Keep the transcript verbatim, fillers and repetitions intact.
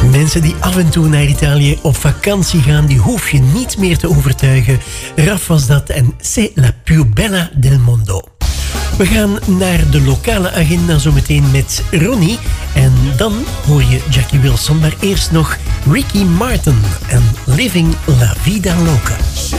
Mensen die af en toe naar Italië op vakantie gaan, die hoef je niet meer te overtuigen. Raf was dat en c'est la più bella del mondo. We gaan naar de lokale agenda zometeen met Ronnie. En dan hoor je Jackie Wilson, maar eerst nog Ricky Martin en Living La Vida Loca.